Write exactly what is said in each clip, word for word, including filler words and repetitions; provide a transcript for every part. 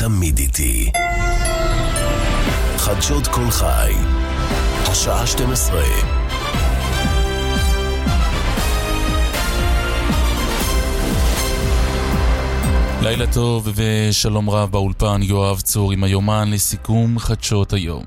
תמיד איתי. חדשות כל חי, השעה שתים עשרה. לילה טוב ושלום רב, באולפן יואב צור עם היומן לסיכום חדשות היום.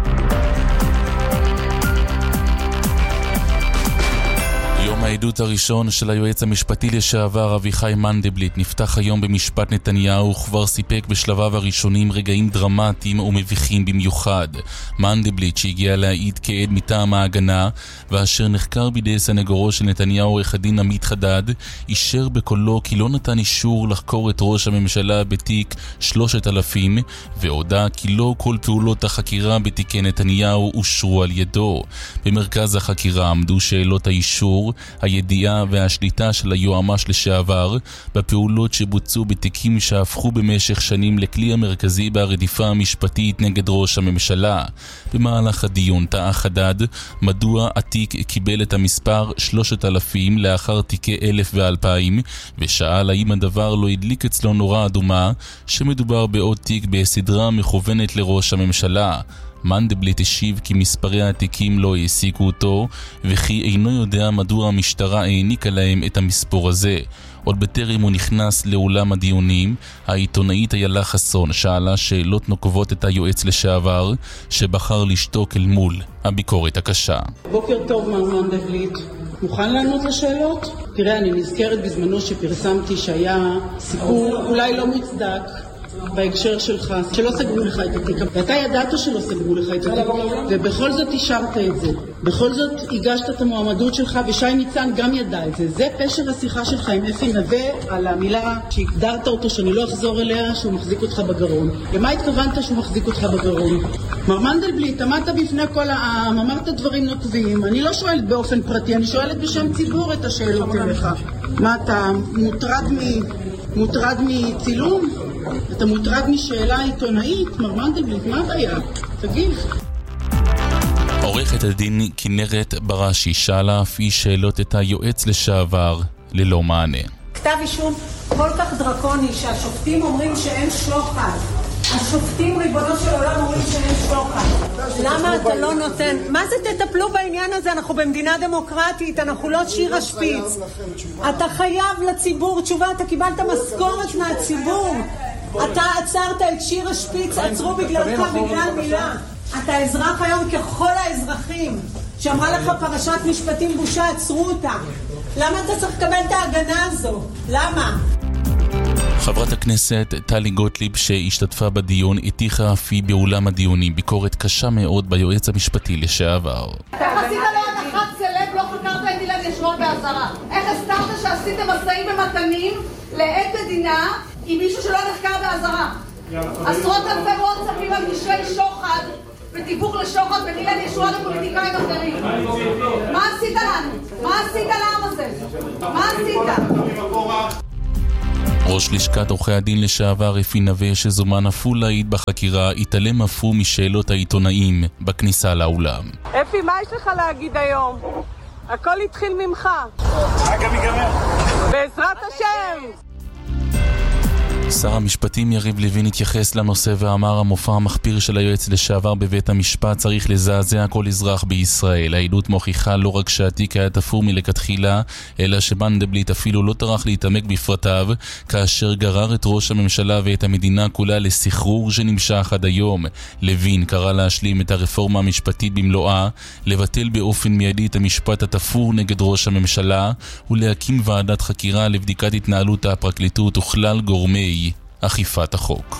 יום העדות הראשון של היועץ המשפטי לשעבר אביחי מנדלבליט נפתח היום במשפט נתניהו, וכבר סיפק בשלביו הראשונים רגעים דרמטיים ומביכים במיוחד. מנדלבליט, שהגיע להעיד כעד מטעם ההגנה ואשר נחקר בידי סנגורו של נתניהו עורך הדין עמית חדד, אישר בקולו כי לא נתן אישור לחקור את ראש הממשלה בתיק שלושת אלפים, והודע כי לא כל פעולות החקירה בתיקי נתניהו אושרו על ידו. במרכז החקירה עמדו שאלות האישור, הידיעה והשליטה של היועמ"ש לשעבר בפעולות שבוצעו בתיקים שהפכו במשך שנים לכלי המרכזי ברדיפה המשפטית נגד ראש הממשלה. במהלך הדיון טעה חדד מדוע התיק קיבל את המספר שלושת אלפים לאחר תיקי אלף ואלפיים, ושאל האם הדבר לא הדליק אצלו נורה אדומה שמדובר בעוד תיק בסדרה מכוונת לראש הממשלה. מנדלבליט השיב כי מספרי העתיקים לא העסיקו אותו, וכי אינו יודע מדוע המשטרה העניקה להם את המספור הזה. עוד בטרם הוא נכנס לאולם הדיונים, העיתונאית איילה חסון שאלה שאלות נוקבות את היועץ לשעבר, שבחר לשתוק אל מול הביקורת הקשה. בוקר טוב מר מנדלבליט, מוכן לענות לשאלות? תראה, אני נזכרת בזמנו שפרסמתי שהיה סיפור אולי לא מוצדק בהקשר שלך, שלא סגרו לך את התיק, ואתה ידעת שלא סגרו לך את התיק, ובכל זאת אישרת את זה. בכל זאת הגשת את המועמדות שלך, ושי ניצן גם ידע את זה. זה פשר השיחה שלך עם אפי נווה על המילה שהגדרת אותו, שאני לא אחזור אליה, שהוא מחזיק אותך בגרון. למה התכוונת שהוא מחזיק אותך בגרון? מר מנדלבליט, עמדת בפני כל העם, אמרת דברים נוקבים. אני לא שואלת באופן פרטי, אני שואלת בשם ציבור את השאלות אליך. מה אתה מוטרד מ... מוטרד מצילום? אתה מוטרד משאלה עיתונאית? מר מנדלבליט, מה הבעיה? תגיד. עורכת הדין כנרת בראשי שאלה אף היא שאלות את היועץ לשעבר ללא מענה. כתב אישום כל כך דרקוני שהשופטים אומרים שאין שוחד. השופטים ריבונו של עולם אומרים שאין שוחד. למה אתה לא נותן? מה זה תטפלו בעניין הזה? אנחנו במדינה דמוקרטית, אנחנו לא שיר השפיץ. אתה חייב לציבור תשובה, אתה קיבלת משכורת מהציבור. אתה עצרת את שיר השפיץ, עצרו בגללך, בגלל מילה. אתה אזרח היום ככל האזרחים, שאמרה לך פרשת משפטים בושה, עצרו אותה. למה אתה צריך לקבל את ההגנה הזו? למה? חברת הכנסת טלי גוטליב שהשתתפה בדיון הטיחה אף היא באולם הדיונים ביקורת קשה מאוד ביועץ המשפטי לשעבר. אתה עשית לו הנחת סלב, לא חקרת את אילן ישרון באזהרה. איך הסתרת שעשיתם משאים ומתנים לעד מדינה עם מישהו שלא נחקר באזהרה? עשרות אלפי וואטסאפים על קשרי שוחד ותיווך לשוחד בין אילן ישרון לפוליטיקאים אחרים. מה עשית לנו? מה עשית לעם הזה? מה עשית? ראש לשכת עורכי הדין לשעבר אפי נווה שזומן אף הוא להעיד בחקירה התעלם אף הוא משאלות העיתונאים בכניסה לאולם. אפי, מה יש לך להגיד היום? הכל התחיל ממך. רגע מגמר. בעזרת השם. שר המשפטים יריב לוין התייחס לנושא ואמר המופע המחפיר של היועץ לשעבר בבית המשפט צריך לזעזע כל אזרח בישראל. העדות מוכיחה לא רק שהתיק היה תפור מלכתחילה, אלא שמנדלבליט אפילו לא טרח להתעמק בפרטיו, כאשר גרר את ראש הממשלה ואת המדינה כולה לסחרור שנמשך עד היום. לוין קרא להשלים את הרפורמה המשפטית במלואה, לבטל באופן מיידי את המשפט התפור נגד ראש הממשלה, ולהקים ועדת חקירה לבדיקת התנהלות הפרקליטות וכלל גורמי אכיפת החוק.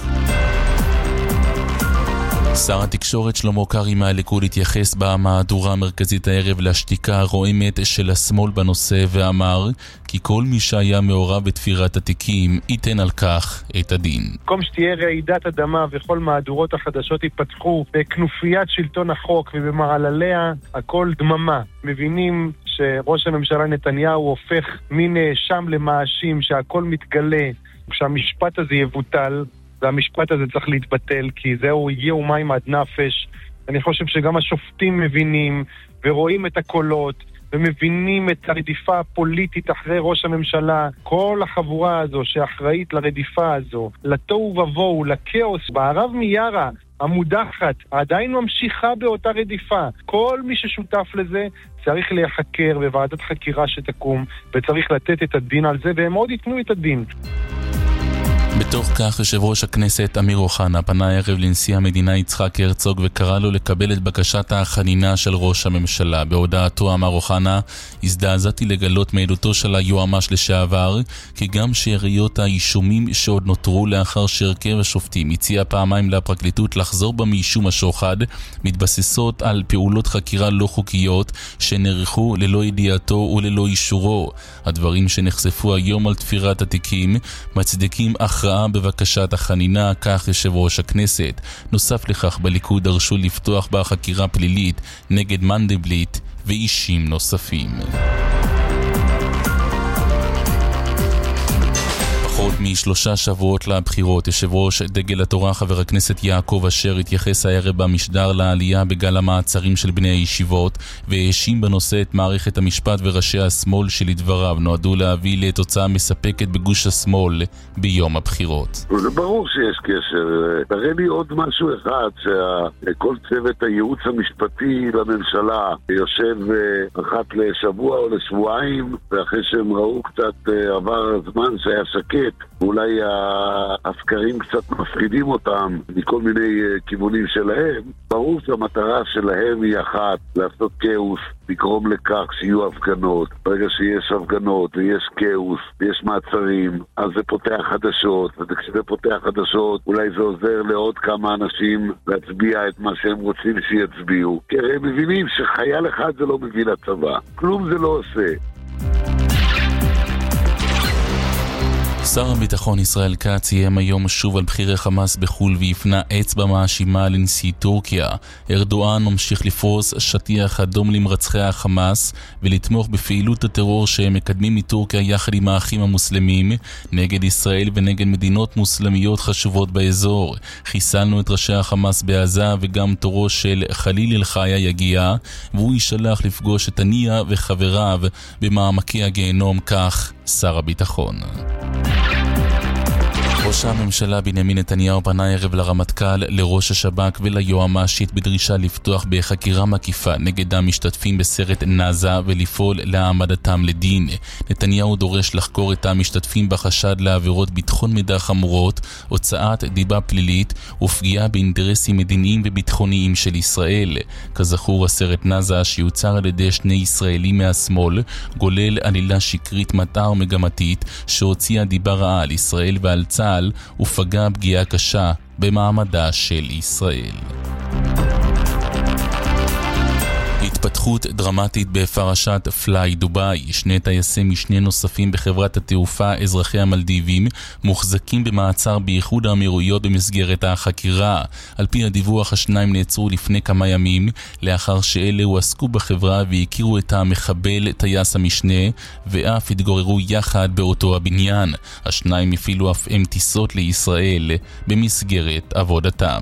שר התקשורת שלמה קרעי מהליכוד התייחס במהדורה המרכזית הערב לשתיקה הרועמת של השמאל בנושא ואמר כי כל מי שהיה מעורב בתפירת התיקים ייתן על כך את הדין. במקום שתהיה רעידת אדמה וכל מהדורות החדשות ייפתחו בכנופיית שלטון החוק ובמעלליה הכל דממה. מבינים שראש הממשלה נתניהו הופך מנאשם למאשים, שהכל מתגלה, כשהמשפט הזה יבוטל, והמשפט הזה צריך להתבטל, כי זהו, הגיעו מים עד נפש. אני חושב שגם השופטים מבינים ורואים את הקולות, ומבינים את הרדיפה הפוליטית אחרי ראש הממשלה, כל החבורה הזו שאחראית לרדיפה הזו, לתוהו ובוהו, לכאוס, בערב מיארה, המודחת, עדיין ממשיכה באותה רדיפה. כל מי ששותף לזה צריך להיחקר בוועדת חקירה שתקום, וצריך לתת את הדין על זה, והם עוד ייתנו את הדין. בתוך כך יושב ראש הכנסת אמיר אוחנה פנה הערב לנשיא המדינה יצחק הרצוג וקרא לו לקבל את בקשת החנינה של ראש הממשלה. בהודעתו אמר אוחנה, הזדעזעתי לגלות מעדותו של היועמ"ש לשעבר כי גם שאריות האישומים שעוד נותרו לאחר שהרכב השופטים הציע פעמיים לפרקליטות לחזור בה מאישום השוחד מתבססות על פעולות חקירה לא חוקיות שנערכו ללא ידיעתו וללא אישורו. הדברים שנחשפו היום על תפירת התיקים מצדיקים הכרעה בבקשת החנינה, כך יושב ראש הכנסת. נוסף לכך בליכוד דרשו לפתוח בה חקירה פלילית נגד מנדלבליט ואישים נוספים. פחות משלושה שבועות לבחירות, יושב ראש דגל התורה חבר הכנסת יעקב אשר התייחס הערב במשדר לעלייה בגל המעצרים של בני הישיבות והאשים בנושא את מערכת המשפט וראשי השמאל שלדבריו נועדו להביא לתוצאה מספקת בגוש השמאל ביום הבחירות. זה ברור שיש קשר. תראה לי עוד משהו אחד, שכל צוות הייעוץ המשפטי לממשלה יושב אחת לשבוע או לשבועיים, ואחרי שהם ראו קצת עבר הזמן שהיה שקט, אולי הסקרים קצת מפחידים אותם מכל מיני כיוונים שלהם. ברור שהמטרה שלהם היא אחת, לעשות כאוס, לגרום לכך שיהיו הפגנות. ברגע שיש הפגנות ויש כאוס ויש מעצרים, אז זה פותח חדשות, וכשזה פותח חדשות אולי זה עוזר לעוד כמה אנשים להצביע את מה שהם רוצים שיצביעו, כי הם מבינים שחייל אחד זה לא מביא לצבא, כלום זה לא עושה. שר הביטחון ישראל כץ איים היום שוב על בכירי חמאס בחול והפנה אצבע מאשימה לנשיא טורקיה. ארדואן ממשיך לפרוס שטיח אדום למרצחי החמאס ולתמוך בפעילות הטרור שהם מקדמים מטורקיה יחד עם האחים המוסלמים נגד ישראל ונגד מדינות מוסלמיות חשובות באזור. חיסלנו את ראשי החמאס בעזה וגם תורו של חליל אל-חיה יגיע, והוא יישלח לפגוש את הנייה וחבריו במעמקי הגיהנום, כך שר הביטחון. ראש הממשלה בנימין נתניהו פנה ערב לרמטכ"ל, לראש השב"כ וליועמ"שית בדרישה לפתוח בחקירה מקיפה נגד המשתתפים בסרט נאזה ולפעול להעמדתם לדין. נתניהו דורש לחקור את המשתתפים בחשד לעבירות ביטחון מידע חמורות, הוצאת דיבה פלילית ופגיעה באינטרסים מדיניים וביטחוניים של ישראל. כזכור, הסרט נאזה שיוצר על ידי שני ישראלים מהשמאל גולל עלילה שקרית מטעה ומגמתית שהוציאה דיבה רעה על ישראל ועל צה"ל ופגע פגיעה קשה במעמדה של ישראל. התפתחות דרמטית בפרשת פליי דוביי. שני טייסי משנה נוספים בחברת התעופה אזרחי המלדיבים מוחזקים במעצר באיחוד האמירויות במסגרת החקירה. על פי הדיווח, השניים נעצרו לפני כמה ימים לאחר שאלה הועסקו בחברה והכירו את המחבל טייס המשנה ואף התגוררו יחד באותו הבניין. השניים הפעילו אף הם טיסות לישראל במסגרת עבודתם.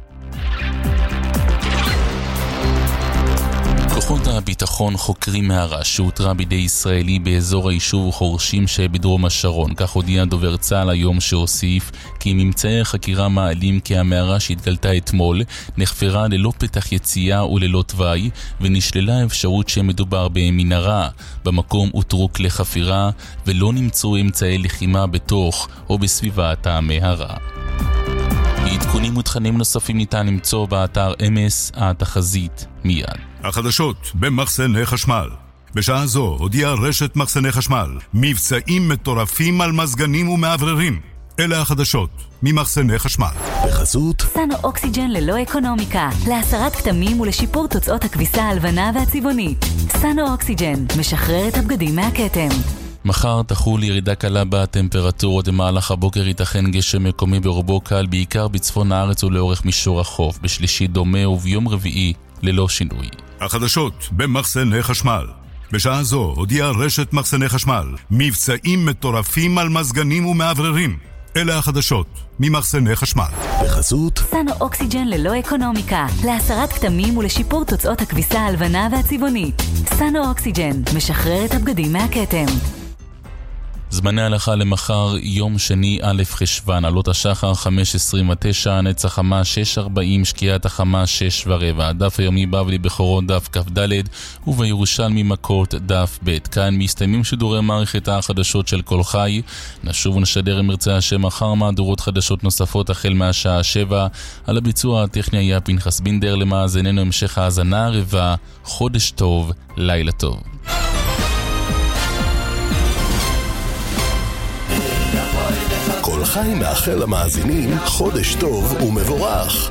כוחות הביטחון חוקרים מערה שאותרה בידי ישראלי באזור היישוב חורשים שבדרום השרון. כך הודיע דובר צה"ל היום, שהוסיף כי ממצאי החקירה מעלים כי המערה שהתגלתה אתמול נחפרה ללא פתח יציאה וללא תוואי, ונשללה האפשרות שמדובר במנהרה. במקום אותרו כלי חפירה ולא נמצאו אמצעי לחימה בתוך או בסביבת המערה. עדכונים ותכנים נוספים ניתן למצוא באתר אמס התחזית מיד. החדשות במחסני חשמל. בשעה זו הודיעה רשת מחסני חשמל מבצעים מטורפים על מזגנים ומעבררים. אלה החדשות ממחסני חשמל. בחסות סנו אוקסיג'ן ללא אקונומיקה, להסרת כתמים ולשיפור תוצאות הכביסה הלבנה והצבעונית. סנו אוקסיג'ן משחרר את הבגדים מהכתם. מחר תחול ירידה קלה בטמפרטורות. במהלך הבוקר ייתכן גשם מקומי ברובו קל, בעיקר בצפון הארץ ולאורך מישור החוף. בשלישי דומה וביום רביעי ללא שינוי. החדשות במחסני חשמל. בשעה זו הודיעה רשת מחסני חשמל מבצעים מטורפים על מזגנים ומעבררים. אלה החדשות ממחסני חשמל. בחסות סנו אוקסיג'ן ללא אקונומיקה, להסרת כתמים ולשיפור תוצאות הכביסה הלבנה והצבעונית. סנו אוקסיג'ן משחרר את הבגדים מהכתם. זמני הלכה למחר, יום שני א' חשבן, עלות השחר חמש עשרים ותשע, נצח חמה שש ארבעים, שקיעת החמה שש ורבע. דף היומי בבלי בחורות דף כ"ד ובירושלמי מכות דף ב'. כאן מסתיימים שידורי מערכת החדשות של כל חי. נשוב ונשדר עם מרצה השם מחר מהדורות חדשות נוספות החל מהשעה שבע. על הביצוע הטכני היה פנחס בינדר. למאזיננו המשך האזנה ערבה, חודש טוב, לילה טוב. כל חי מאחל למאזינים חודש טוב ומבורך.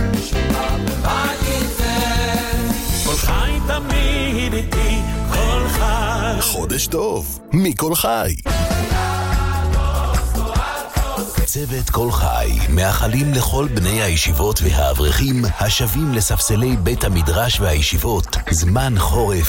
כל חי תמיד איתי, כל חי. חודש טוב מכל חי. צוות כל חי מאחלים לכל בני הישיבות והאברכים השבים לספסלי בית המדרש והישיבות זמן חורף